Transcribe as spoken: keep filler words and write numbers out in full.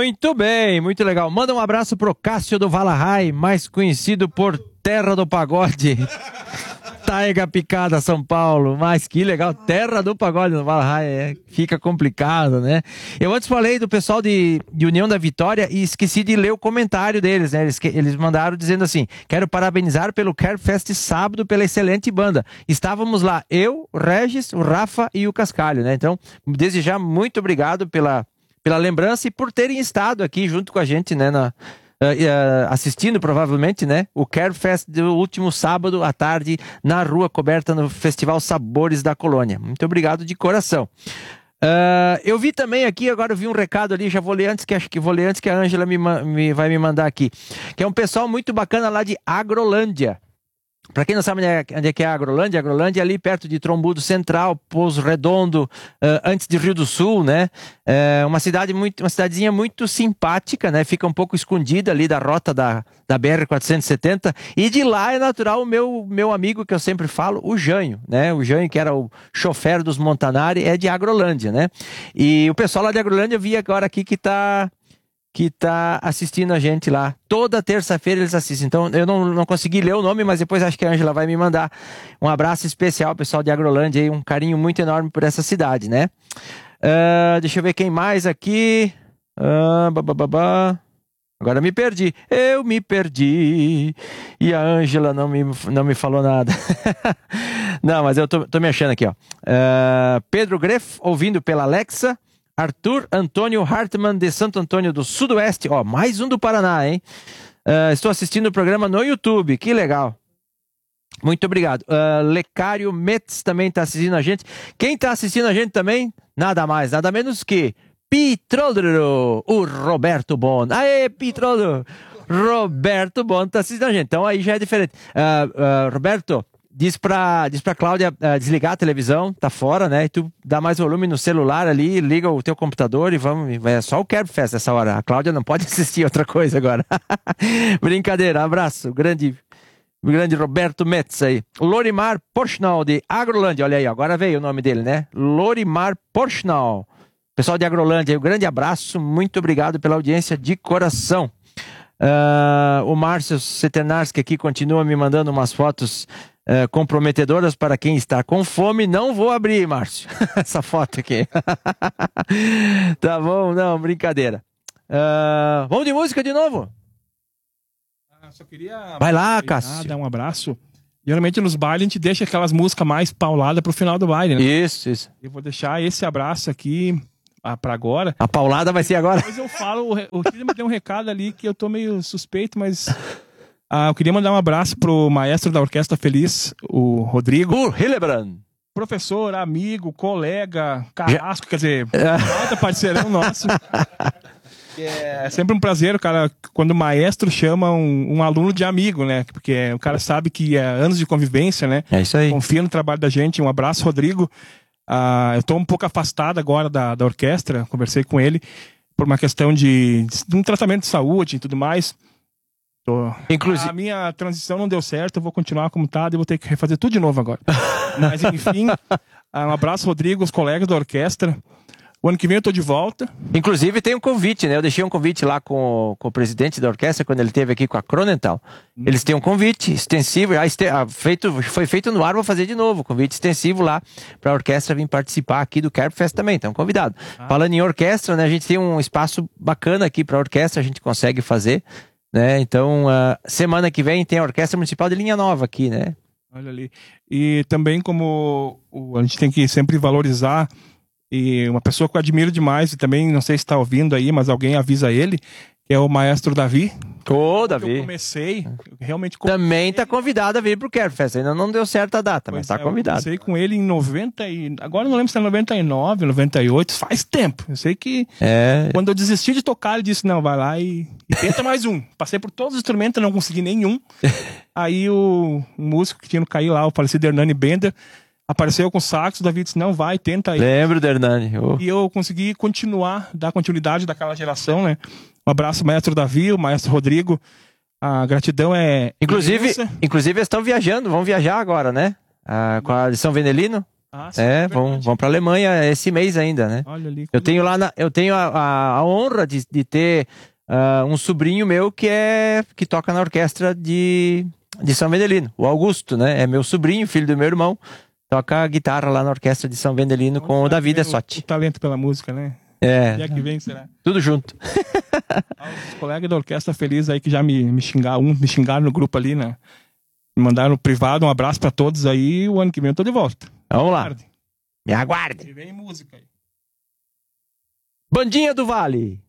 Muito bem, muito legal. Manda um abraço pro Cássio do Valahai, mais conhecido por Terra do Pagode. Taiga Picada, São Paulo. Mas que legal, Terra do Pagode no Valahai. É, fica complicado, né? Eu antes falei do pessoal de, de União da Vitória e esqueci de ler o comentário deles, né? Eles, eles mandaram dizendo assim: quero parabenizar pelo Care Fest sábado pela excelente banda. Estávamos lá, eu, o Regis, o Rafa e o Cascalho, né? Então, desde já, muito obrigado pela, pela lembrança e por terem estado aqui junto com a gente, né? Na, Uh, uh, assistindo provavelmente, né, o Care Fest do último sábado à tarde na rua coberta no Festival Sabores da Colônia. Muito obrigado de coração. Uh, eu vi também aqui, agora eu vi um recado ali, já vou ler antes que acho que vou ler antes que a Ângela me, me, vai me mandar aqui, que é um pessoal muito bacana lá de Agrolândia. Para quem não sabe onde é, onde é que é a Agrolândia, a Agrolândia é ali perto de Trombudo Central, Pouso Redondo, uh, antes de Rio do Sul, né? É uma cidade muito, uma cidadezinha muito simpática, né? Fica um pouco escondida ali da rota da, da B R quatrocentos e setenta, e de lá é natural o meu, meu amigo que eu sempre falo, o Jânio, né? O Jânio, que era o chofer dos Montanari, é de Agrolândia, né? E o pessoal lá de Agrolândia eu vi agora aqui que tá... que tá assistindo a gente lá. Toda terça-feira eles assistem. Então, eu não, não consegui ler o nome, mas depois acho que a Ângela vai me mandar um abraço especial, pessoal de Agrolândia, aí, um carinho muito enorme por essa cidade, né? Uh, deixa eu ver quem mais aqui. Uh, bababá. Agora me perdi. Eu me perdi. E a Ângela não me, não me falou nada. Não, mas eu tô, tô me achando aqui, ó. Uh, Pedro Greff, ouvindo pela Alexa. Arthur Antônio Hartmann, de Santo Antônio do Sudoeste. Ó, mais um do Paraná, hein? Uh, estou assistindo o programa no YouTube. Que legal. Muito obrigado. Uh, Lecário Metz também está assistindo a gente. Quem está assistindo a gente também? Nada mais, nada menos que Pitroldo, o Roberto Bon. Aê, Pitroldo! Roberto Bon está assistindo a gente. Então aí já é diferente. Uh, uh, Roberto... Diz pra, diz pra Cláudia uh, desligar a televisão, tá fora, né? E tu dá mais volume no celular ali, liga o teu computador e vamos. É só o Care Fest essa hora. A Cláudia não pode assistir outra coisa agora. Brincadeira, abraço. Grande, grande Roberto Metz aí. Lorimar Porchnal, de Agrolândia. Olha aí, agora veio o nome dele, né? Lorimar Porchnal. Pessoal de Agrolândia, um grande abraço. Muito obrigado pela audiência de coração. Uh, o Márcio Seternarski aqui continua me mandando umas fotos Uh, comprometedoras para quem está com fome. Não vou abrir, Márcio, essa foto aqui. Tá bom? Não, brincadeira. Uh, vamos de música de novo? Ah, só queria... Vai lá, Cássio. Dar um abraço. Geralmente nos bailes a gente deixa aquelas músicas mais pauladas pro final do baile, né? Isso, isso. Eu vou deixar esse abraço aqui ah, para agora. A paulada vai ser agora? Depois eu falo, o Chile me deu um recado ali que eu tô meio suspeito, mas... Ah, eu queria mandar um abraço pro maestro da Orquestra Feliz, o Rodrigo. O Hillebrand. Professor, amigo, colega, carrasco, Já... quer dizer, nada parceirão nosso. É sempre um prazer, cara, quando o maestro chama um, um aluno de amigo, né? Porque o cara sabe que é anos de convivência, né? É isso aí. Confia no trabalho da gente. Um abraço, Rodrigo. Ah, eu tô um pouco afastado agora da, da orquestra, conversei com ele por uma questão de, de um tratamento de saúde e tudo mais. Tô... Inclusive... A minha transição não deu certo, eu vou continuar como tá, e vou ter que refazer tudo de novo agora. Mas enfim, um abraço, Rodrigo, os colegas da orquestra. O ano que vem eu tô de volta. Inclusive tem um convite, né? Eu deixei um convite lá com, com o presidente da orquestra, quando ele esteve aqui com a Cronental. Eles têm um convite extensivo, ah, este, ah, feito, foi feito no ar, vou fazer de novo. Convite extensivo lá para a orquestra vir participar aqui do Care Fest também, então convidado. Ah. Falando em orquestra, né? A gente tem um espaço bacana aqui para a orquestra, a gente consegue fazer, né? Então, uh, semana que vem tem a Orquestra Municipal de Linha Nova aqui, né? Olha ali. E também como o, a gente tem que sempre valorizar, e uma pessoa que eu admiro demais, e também não sei se está ouvindo aí, mas alguém avisa ele, que é o maestro Davi. Ô, oh, Davi. Eu comecei, eu realmente comecei. Também está convidado a vir pro Care Fest, ainda não deu certo a data, pois mas está é, convidado. Eu comecei com ele em noventa e... Agora eu não lembro se é noventa e nove, noventa e oito, faz tempo. Eu sei que é... quando eu desisti de tocar, ele disse, não, vai lá e, e tenta mais um. Passei por todos os instrumentos, não consegui nenhum. Aí o, o músico que tinha no cair lá, o falecido Hernani Bender, apareceu com o sax, o Davi disse, não, vai, tenta aí. Lembro do Hernani. Oh. E eu consegui continuar, dar continuidade daquela geração, né? Um abraço, maestro Davi, o maestro Rodrigo. A gratidão é... Inclusive, inclusive eles estão viajando, vão viajar agora, né? Ah, com a de São Venelino. Ah, sim, É, é vão, verdade. vão pra Alemanha esse mês ainda, né? Olha ali. Eu tenho lá, na- eu tenho a, a- a honra de, de ter ah, um sobrinho meu que é que toca na orquestra de, de São Vendelino, o Augusto, né? É meu sobrinho, filho do meu irmão, toca guitarra lá na orquestra de São Vendelino com o Davi O, Dessotti. o talento pela música, né? É, E é que vem, será? tudo junto. Ah, os colegas da orquestra feliz aí que já me, me xingaram, um, me xingaram no grupo ali, né? Me mandaram no privado, um abraço pra todos aí. O ano que vem eu tô de volta. Vamos lá, Aguarde. me aguarde. E vem música aí. Bandinha do Vale.